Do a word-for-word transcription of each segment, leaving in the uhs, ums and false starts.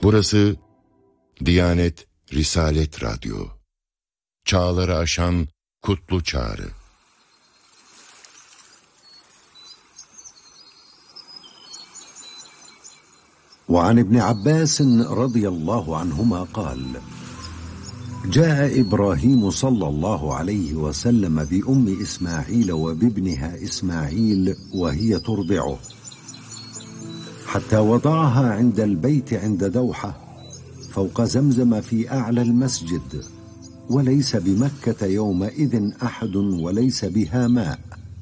Burası Diyanet Risalet Radyo. Çağları aşan kutlu çağrı. وعن ابن عباس رضي الله عنهما قال: جاء إبراهيم صلى الله عليه وسلم بأم إسماعيل وبابنها إسماعيل وهي ترضعه، حتى وضعها عند البيت عند دوحة فوق زمزم في أعلى المسجد، وليس بمكة يومئذ أحد وليس بها ماء،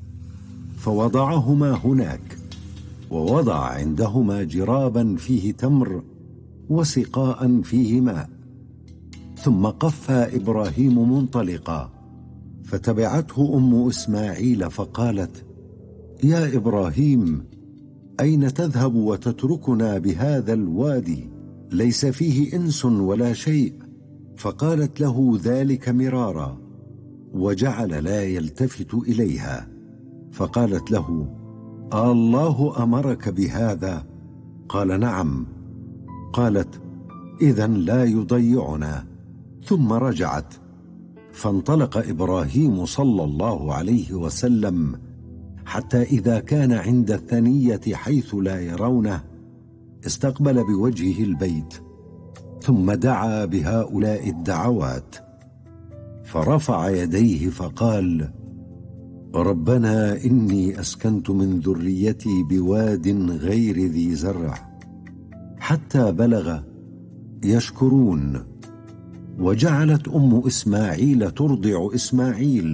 فوضعهما هناك، ووضع عندهما جرابا فيه تمر وسقاء فيه ماء، ثم قفى إبراهيم منطلقا، فتبعته أم إسماعيل فقالت: يا إبراهيم، أين تذهب وتتركنا بهذا الوادي ليس فيه إنس ولا شيء؟ فقالت له ذلك مرارا، وجعل لا يلتفت إليها، فقالت له: الله أمرك بهذا؟ قال: نعم. قالت: إذن لا يضيعنا. ثم رجعت، فانطلق إبراهيم صلى الله عليه وسلم حتى إذا كان عند الثنية حيث لا يرونه استقبل بوجهه البيت، ثم دعا بهؤلاء الدعوات، فرفع يديه فقال: ربنا إني أسكنت من ذريتي بواد غير ذي زرع، حتى بلغ يشكرون. وجعلت أم إسماعيل ترضع إسماعيل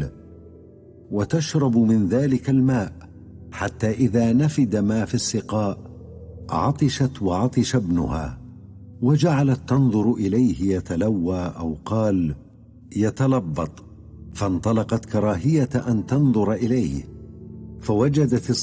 وتشرب من ذلك الماء، حتى إذا نفد ما في السقاء عطشت وعطش ابنها، وجعلت تنظر إليه يتلوى أو قال يتلبط، فانطلقت كراهية أن تنظر إليه، فوجدت